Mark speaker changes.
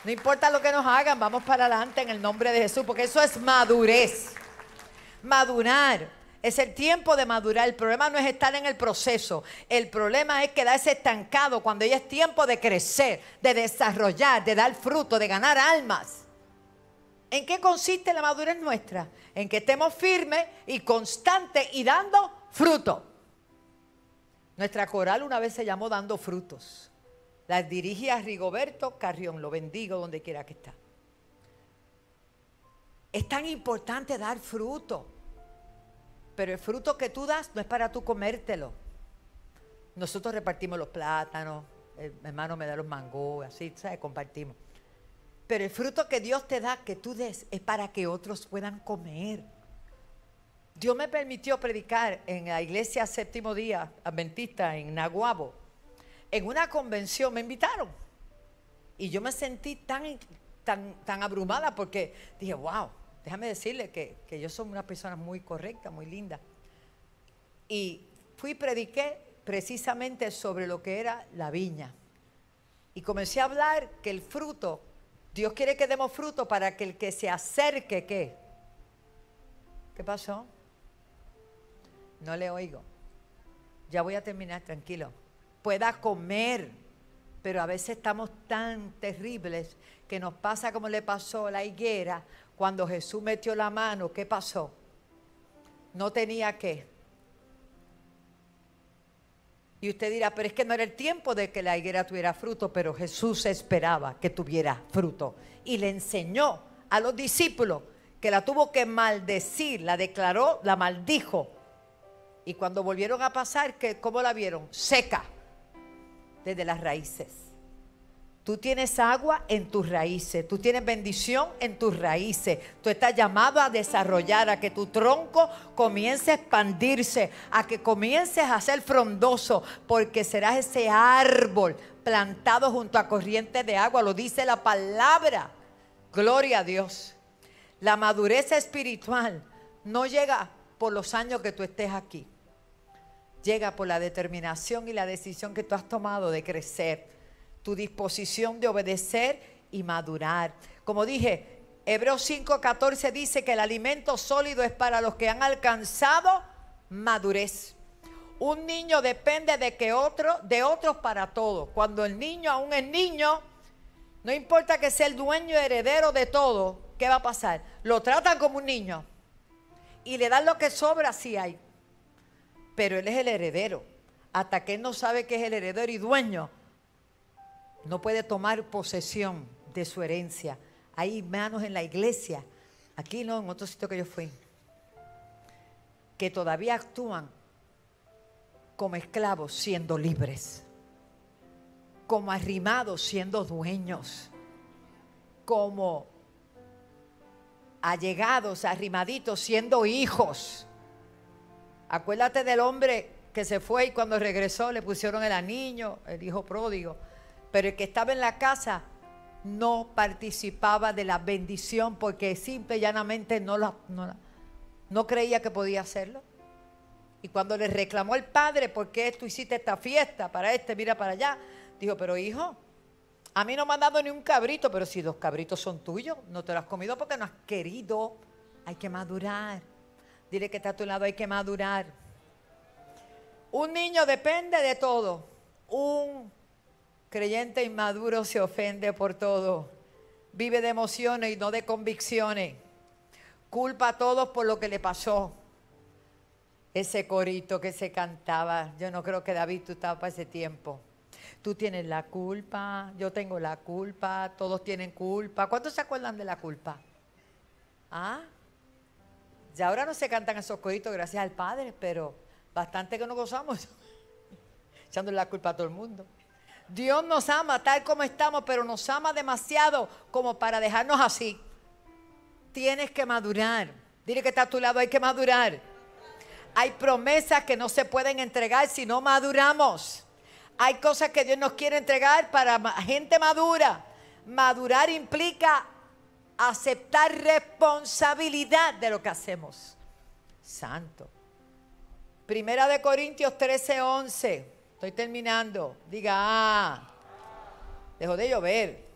Speaker 1: No importa lo que nos hagan, vamos para adelante en el nombre de Jesús, porque eso es madurez. Madurar. Es el tiempo de madurar. El problema no es estar en el proceso. El problema es quedarse estancado cuando ya es tiempo de crecer, de desarrollar, de dar fruto, de ganar almas. ¿En qué consiste la madurez nuestra? En que estemos firmes y constantes y dando fruto. Nuestra coral una vez se llamó Dando Frutos. La dirigía Rigoberto Carrión, lo bendigo donde quiera que está. Es tan importante dar fruto, pero el fruto que tú das no es para tú comértelo. Nosotros repartimos los plátanos, el hermano me da los mangos, así, ¿sabes? Compartimos. Pero el fruto que Dios te da, que tú des, es para que otros puedan comer. Dios me permitió predicar en la iglesia Séptimo Día Adventista en Naguabo. En una convención me invitaron y yo me sentí tan abrumada porque dije, wow, déjame decirle que yo soy una persona muy correcta, muy linda. Y fui y prediqué precisamente sobre lo que era la viña. Y comencé a hablar que el fruto, Dios quiere que demos fruto para que el que se acerque, ¿qué? ¿Qué pasó? No le oigo. Ya voy a terminar, tranquilo. Pueda comer, pero a veces estamos tan terribles que nos pasa como le pasó a la higuera cuando Jesús metió la mano. ¿Qué pasó? No tenía qué. Y usted dirá, pero es que no era el tiempo de que la higuera tuviera fruto, pero Jesús esperaba que tuviera fruto y le enseñó a los discípulos que la tuvo que maldecir, la declaró, la maldijo. Y cuando volvieron a pasar, ¿cómo la vieron? Seca. Desde las raíces. Tú tienes agua en tus raíces, tú tienes bendición en tus raíces. Tú estás llamado a desarrollar, a que tu tronco comience a expandirse, a que comiences a ser frondoso, porque serás ese árbol plantado junto a corrientes de agua. Lo dice la palabra. Gloria a Dios. La madurez espiritual no llega por los años que tú estés aquí. Llega por la determinación y la decisión que tú has tomado de crecer, tu disposición de obedecer y madurar. Como dije, Hebreos 5:14 dice que el alimento sólido es para los que han alcanzado madurez. Un niño depende de otros para todo. Cuando el niño aún es niño, no importa que sea el dueño y heredero de todo, ¿qué va a pasar? Lo tratan como un niño y le dan lo que sobra si hay. Pero él es el heredero. Hasta que él no sabe que es el heredero y dueño, no puede tomar posesión de su herencia. Hay hermanos en la iglesia, aquí no, en otro sitio que yo fui, que todavía actúan como esclavos siendo libres, como arrimados siendo dueños, como allegados, arrimaditos siendo hijos. Acuérdate del hombre que se fue y cuando regresó le pusieron el anillo, el hijo pródigo. Pero el que estaba en la casa no participaba de la bendición porque simple y llanamente no creía que podía hacerlo. Y cuando le reclamó el padre, ¿por qué tú hiciste esta fiesta para mira para allá? Dijo, pero hijo, a mí no me han dado ni un cabrito, pero si 2 cabritos son tuyos, no te los has comido porque no has querido. Hay que madurar. Dile que está a tu lado, hay que madurar. Un niño depende de todo. Un creyente inmaduro se ofende por todo. Vive de emociones y no de convicciones. Culpa a todos por lo que le pasó. Ese corito que se cantaba. Yo no creo que David, tú estabas para ese tiempo. Tú tienes la culpa, yo tengo la culpa, todos tienen culpa. ¿Cuántos se acuerdan de la culpa? ¿Ah? Ya ahora no se cantan esos coritos gracias al Padre, pero bastante que nos gozamos echándole la culpa a todo el mundo. Dios nos ama tal como estamos, pero nos ama demasiado como para dejarnos así. Tienes que madurar. Dile que está a tu lado, hay que madurar. Hay promesas que no se pueden entregar si no maduramos. Hay cosas que Dios nos quiere entregar para gente madura. Madurar implica aceptar responsabilidad de lo que hacemos. Santo. Primera de Corintios 13:11. Estoy terminando. Diga, dejó de llover.